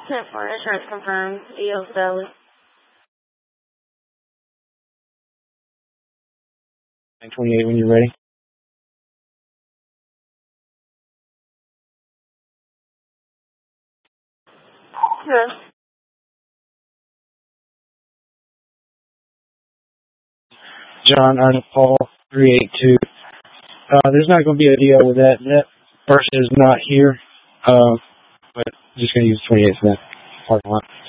10-4 insurance confirmed. EO's valid. 928 when you're ready. Yes. John Arnold Paul 382. There's not going to be a deal with that. That person is not here. But just going to use 28 for that parking lot.